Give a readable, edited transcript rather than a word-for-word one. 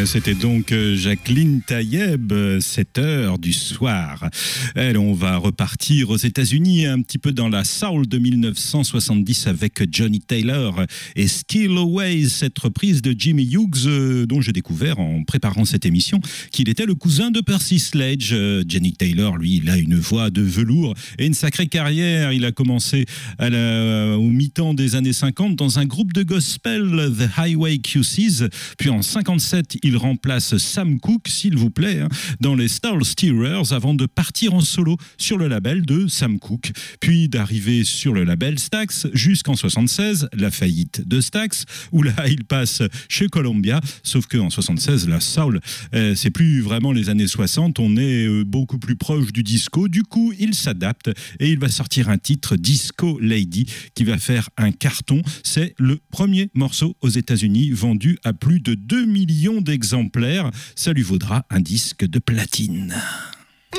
C'était donc Jacqueline Tayeb, 7h du soir. On va repartir aux États-Unis un petit peu dans la soul de 1970 avec Johnny Taylor et Still Always, cette reprise de Jimmy Hughes dont j'ai découvert en préparant cette émission qu'il était le cousin de Percy Sledge. Johnny Taylor, lui, il a une voix de velours et une sacrée carrière. Il a commencé au mi-temps des années 50 dans un groupe de gospel, The Highway QCs, puis en 57, il remplace Sam Cooke, s'il vous plaît, dans les Soul Stirrers avant de partir en solo sur le label de Sam Cooke, puis d'arriver sur le label Stax jusqu'en 76, la faillite de Stax, où là il passe chez Columbia, sauf qu'en 76, la soul, c'est plus vraiment les années 60, on est beaucoup plus proche du disco, du coup il s'adapte et il va sortir un titre, Disco Lady, qui va faire un carton. C'est le premier morceau aux États-Unis vendu à plus de 2 millions d'exemplaires. Ça lui vaudra un disque de platine.